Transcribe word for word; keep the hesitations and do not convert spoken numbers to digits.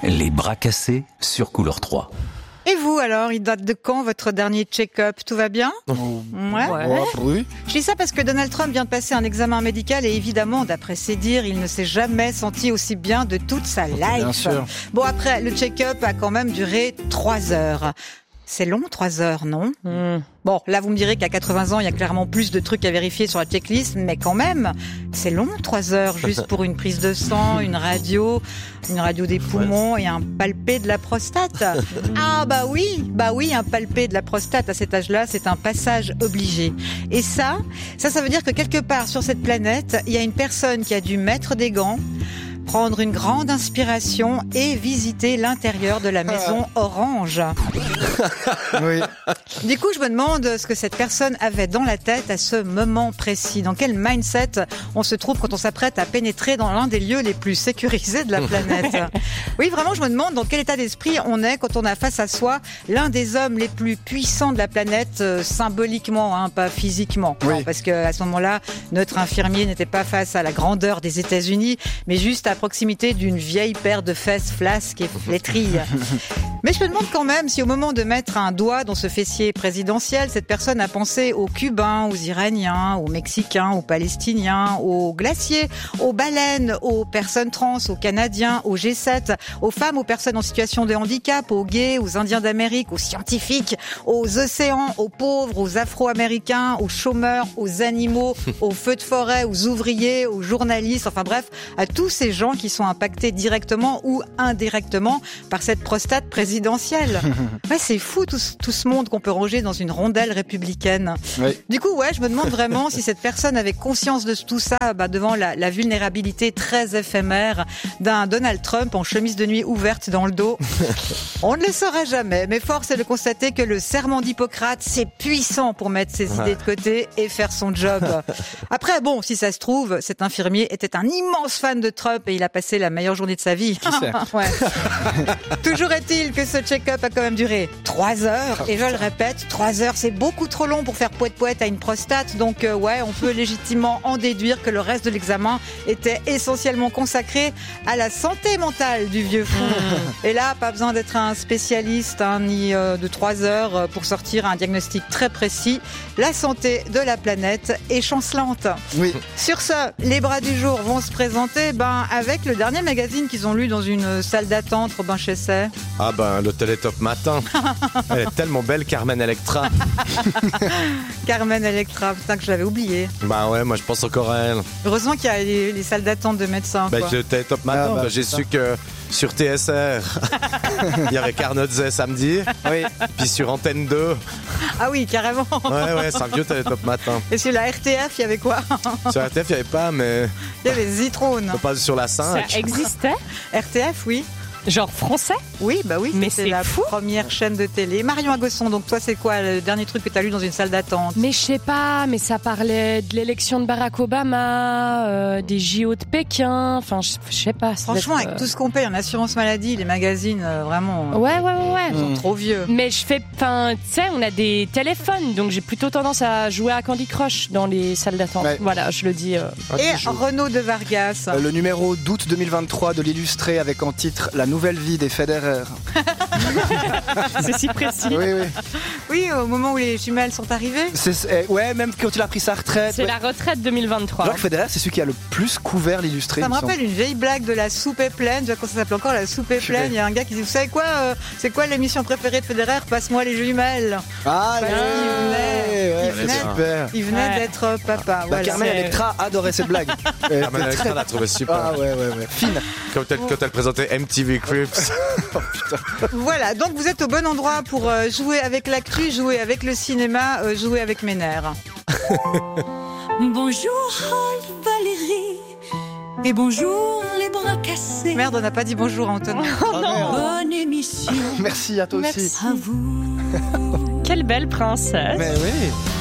Les bras cassés sur Couleur trois. Et vous alors, il date de quand votre dernier check-up? Tout va bien? Ouais. Ouais. Oui. Je dis ça parce que Donald Trump vient de passer un examen médical et évidemment, d'après ses dires, il ne s'est jamais senti aussi bien de toute sa life. Bien sûr. Bon, après, le check-up a quand même duré trois heures. C'est long, trois heures, non? Mmh. Bon, là, vous me direz qu'à quatre-vingts ans, il y a clairement plus de trucs à vérifier sur la checklist, mais quand même, c'est long, trois heures, juste pour une prise de sang, une radio, une radio des poumons et un palpé de la prostate. Ah, bah oui, bah oui, un palpé de la prostate à cet âge-là, c'est un passage obligé. Et ça, ça, ça veut dire que quelque part sur cette planète, il y a une personne qui a dû mettre des gants, prendre une grande inspiration et visiter l'intérieur de la maison orange. Oui. Du coup, je me demande ce que cette personne avait dans la tête à ce moment précis. Dans quel mindset on se trouve quand on s'apprête à pénétrer dans l'un des lieux les plus sécurisés de la planète. Oui, vraiment, je me demande dans quel état d'esprit on est quand on a face à soi l'un des hommes les plus puissants de la planète, euh, symboliquement, hein, pas physiquement. Oui. Non, parce que à ce moment-là, notre infirmier n'était pas face à la grandeur des États-Unis, mais juste à proximité d'une vieille paire de fesses flasques et flétries. Mais je me demande quand même si au moment de mettre un doigt dans ce fessier présidentiel, cette personne a pensé aux Cubains, aux Iraniens, aux Mexicains, aux Palestiniens, aux glaciers, aux baleines, aux personnes trans, aux Canadiens, aux G sept, aux femmes, aux personnes en situation de handicap, aux gays, aux Indiens d'Amérique, aux scientifiques, aux océans, aux pauvres, aux Afro-Américains, aux chômeurs, aux animaux, aux feux de forêt, aux ouvriers, aux journalistes, enfin bref, à tous ces gens qui sont impactés directement ou indirectement par cette prostate présidentielle. Ouais, c'est fou tout, ce- tout ce monde qu'on peut ranger dans une rondelle républicaine. Oui. Du coup, ouais, je me demande vraiment si cette personne avait conscience de tout ça bah, devant la, la vulnérabilité très éphémère d'un Donald Trump en chemise de nuit ouverte dans le dos. On ne le saura jamais, mais force est de constater que le serment d'Hippocrate, c'est puissant pour mettre ses idées de côté et faire son job. Après, bon, si ça se trouve, cet infirmier était un immense fan de Trump et il a passé la meilleure journée de sa vie. sait Ouais. Toujours est-il que ce check-up a quand même duré trois heures. Et je le répète, trois heures, c'est beaucoup trop long pour faire poète-poète à une prostate. Donc, euh, ouais, on peut légitimement en déduire que le reste de l'examen était essentiellement consacré à la santé mentale du vieux fou. Et là, pas besoin d'être un spécialiste, hein, ni euh, de trois heures euh, pour sortir un diagnostic très précis. La santé de la planète est chancelante. Oui. Sur ce, les bras du jour vont se présenter ben, avec le dernier magazine qu'ils ont lu dans une salle d'attente, Robin Chesset. Ah ben, le Télétop Matin. Elle est tellement belle, Carmen Electra. Carmen Electra, putain que je l'avais oublié. Bah ouais, moi je pense encore à elle. Heureusement qu'il y a les, les salles d'attente de médecins. Bah, quoi. le Télétop Matin, Ah, bah, bah, j'ai putain. su que sur T S R, il y avait Carnotze samedi, Oui. puis sur Antenne deux. Ah oui, carrément. Ouais, ouais, c'est un vieux Télétop Matin. Et sur la R T F, il y avait quoi? Sur R T F, il n'y avait pas, mais Il y avait Zitrone. on passe sur la Ça cinq. existait? R T F, oui. Genre français? Oui, bah oui, Mais c'est c'est la fou. première chaîne de télé. Marion Agosson, donc toi, c'est quoi le dernier truc que tu as lu dans une salle d'attente? Mais je sais pas, mais ça parlait de l'élection de Barack Obama, euh, des J O de Pékin, enfin je je sais pas. ça doit Franchement, être, avec tout ce qu'on paye en assurance maladie, les magazines, euh, vraiment, euh, euh, Ouais, ouais, ouais, ouais. ils sont trop vieux. Mais je fais, enfin, tu sais, on a des téléphones, donc j'ai plutôt tendance à jouer à Candy Crush dans les salles d'attente. Ouais. Voilà, je le dis. euh. Et Renaud de Vargas. Euh, Le numéro d'août deux mille vingt-trois de l'Illustré avec en titre La nouvelle vie des Federer. C'est si précis. Oui, oui. Oui, au moment où les jumelles sont arrivées. C'est, c'est- ouais, même quand il a pris sa retraite. C'est ouais. la retraite deux mille vingt-trois. Alors que Federer, c'est celui qui a le plus couvert l'Illustré. Ça il me me semble. rappelle une vieille blague de la soupe est pleine. Tu vois, quand ça s'appelait encore la soupe est Je sais pleine, pas. il y a un gars qui dit, vous savez quoi, euh, c'est quoi l'émission préférée de Federer? Passe-moi les jumelles. Ah, Parce ouais, qu'il venait- ouais, il venait- super. Il venait Ouais. d'être papa. Bah, Voilà. Carmen c'est- Electra adorait cette blague. Euh, Carmen très- Electra l'a trouvé super. Ah ouais, ouais, ouais. Fine. Quand elle, quand elle présentait M T V Cribs. Voilà, donc vous êtes au bon endroit pour euh, jouer avec l'actu, jouer avec le cinéma, euh, jouer avec mes nerfs. Bonjour Valérie et bonjour les bras cassés. Merde, on n'a pas dit bonjour à Antoine. Oh, merde. Bonne émission Merci à toi aussi. Merci. à vous. Quelle belle princesse. Mais oui.